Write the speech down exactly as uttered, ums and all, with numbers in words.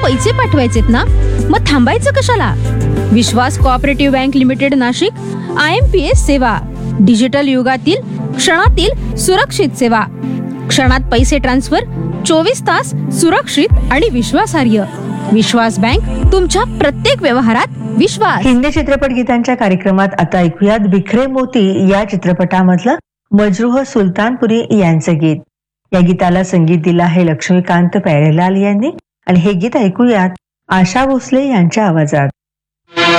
पैसे पाठवायचेत ना, मग थांबायचं कशाला? विश्वास cooperative bank limited Nashik I am P S सेवा, डिजिटल युगातील क्षणातील सुरक्षित सेवा. क्षणात पैसे ट्रान्सफर, चोवीस तास सुरक्षित आणि विश्वासार्ह. विश्वास बँक, तुमच्या प्रत्येक व्यवहारात विश्वास. हिंदी चित्रपट गीतांच्या कार्यक्रमात आता ऐकूयात बिखरे मोती या चित्रपटामधलं मजरूह सुलतानपुरी यांचं गीत. या गीताला संगीत दिलं आहे लक्ष्मीकांत प्यारेलाल यांनी आणि हे गीत ऐकूयात आशा भोसले यांच्या आवाजात.